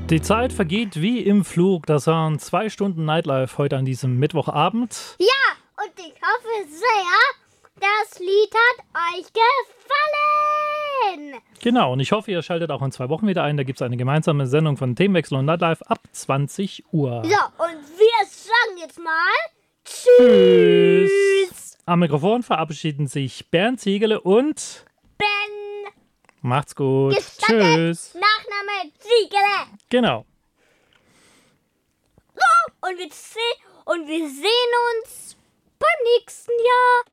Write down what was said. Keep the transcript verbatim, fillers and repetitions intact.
Die Zeit vergeht wie im Flug. Das waren zwei Stunden Nightlife heute an diesem Mittwochabend. Ja, und ich hoffe sehr, das Lied hat euch gefallen. Genau, und ich hoffe, ihr schaltet auch in zwei Wochen wieder ein. Da gibt es eine gemeinsame Sendung von Themenwechsel und Nightlife ab zwanzig Uhr. So, und wir sagen jetzt mal Tschüss. Tschüss. Am Mikrofon verabschieden sich Bernd Ziegele und Ben. Macht's gut. Gestattet. Tschüss. Nachname Ziegele. Genau. So, und wir, se- und wir sehen uns beim nächsten Jahr.